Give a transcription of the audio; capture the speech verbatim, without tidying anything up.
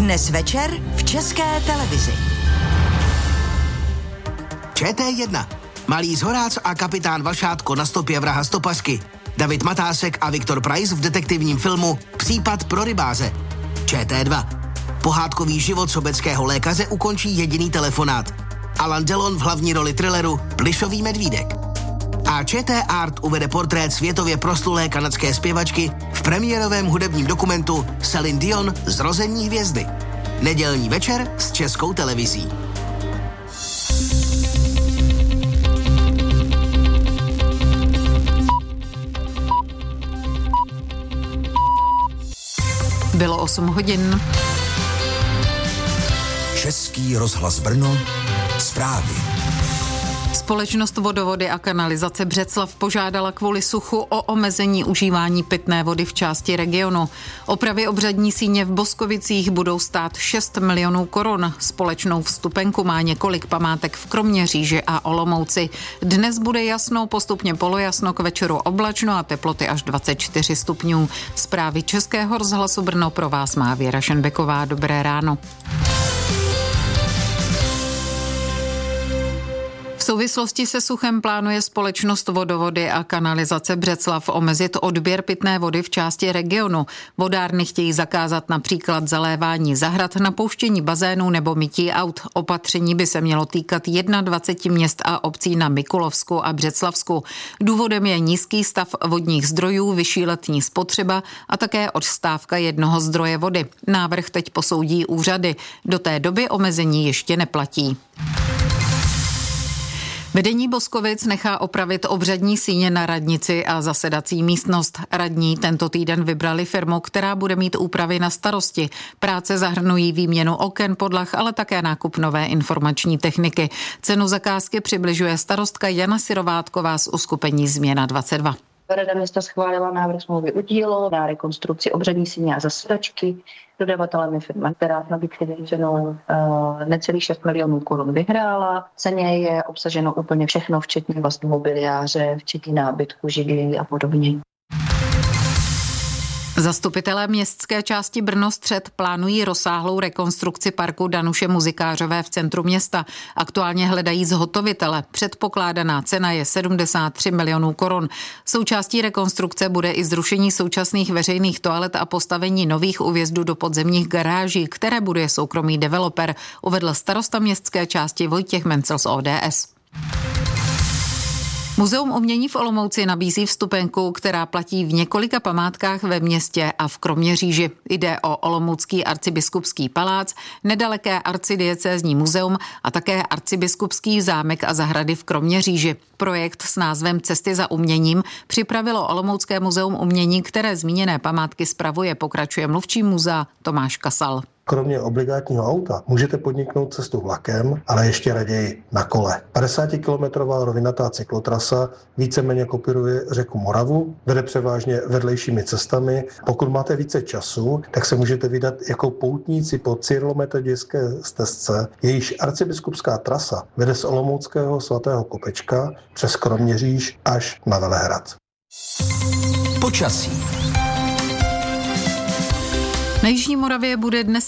Dnes večer v České televizi. Č T jedna. Malý Zhorác a kapitán Vašátko na stopě vraha stopařky. David Matásek a Viktor Preiss v detektivním filmu Případ pro rybáře. Č T dva. Pohádkový život sobeckého lékaře ukončí jediný telefonát. Alan Delon v hlavní roli thrilleru Plišový medvídek. A Č T Art uvede portrét světově proslulé kanadské zpěvačky v premiérovém hudebním dokumentu Celine Dion Zrození hvězdy. Nedělní večer s Českou televizí. Bylo osm hodin. Český rozhlas Brno, zprávy. Společnost Vodovody a kanalizace Břeclav požádala kvůli suchu o omezení užívání pitné vody v části regionu. Opravy obřadní síně v Boskovicích budou stát šest milionů korun. Společnou vstupenku má několik památek v Kroměříži a Olomouci. Dnes bude jasno, postupně polojasno, k večeru oblačno a teploty až dvacet čtyři stupňů. Zprávy Českého rozhlasu Brno pro vás má Věra Šenbeková. Dobré ráno. V souvislosti se suchem plánuje společnost Vodovody a kanalizace Břeclav omezit odběr pitné vody v části regionu. Vodárny chtějí zakázat například zalévání zahrad, napouštění bazénů nebo mytí aut. Opatření by se mělo týkat dvacet jedna měst a obcí na Mikulovsku a Břeclavsku. Důvodem je nízký stav vodních zdrojů, vyšší letní spotřeba a také odstávka jednoho zdroje vody. Návrh teď posoudí úřady. Do té doby omezení ještě neplatí. Vedení Boskovic nechá opravit obřadní síně na radnici a zasedací místnost. Radní tento týden vybrali firmu, která bude mít úpravy na starosti. Práce zahrnují výměnu oken, podlah, ale také nákup nové informační techniky. Cenu zakázky přibližuje starostka Jana Sirovátková z uskupení Změna dvacet dva. Rada města schválila návrh smlouvy u dílo na rekonstrukci obřadní síně a zasedačky. Dodavatelem je firma, která v nabídce vyřešenou uh, necelých šest milionů korun vyhrála. V ceně je obsaženo úplně všechno, včetně vlastně mobiliáře, včetně nábytku, židlí a podobně. Zastupitelé městské části Brno-Střed plánují rozsáhlou rekonstrukci parku Danuše Muzikářové v centru města. Aktuálně hledají zhotovitele. Předpokládaná cena je sedmdesát tři milionů korun. Součástí rekonstrukce bude i zrušení současných veřejných toalet a postavení nových úvjezdů do podzemních garáží, které buduje soukromý developer, uvedl starosta městské části Vojtěch Mencel z O D S. Muzeum umění v Olomouci nabízí vstupenku, která platí v několika památkách ve městě a v Kroměříži. Jde o Olomoucký arcibiskupský palác, nedaleké arcidiecézní muzeum a také arcibiskupský zámek a zahrady v Kroměříži. Projekt s názvem Cesty za uměním připravilo Olomoucké muzeum umění, které zmíněné památky spravuje, pokračuje mluvčí muzea Tomáš Kasal. Kromě obligátního auta můžete podniknout cestu vlakem, ale ještě raději na kole. padesátikilometrová rovinatá cyklotrasa víceméně kopíruje řeku Moravu, vede převážně vedlejšími cestami. Pokud máte více času, tak se můžete vydat jako poutníci po cyrilometodějské stezce. Jejíž arcibiskupská trasa vede z olomouckého svatého Kopečka přes Kroměříž až na Velehrad. Počasí. Na jižní Moravě bude dnes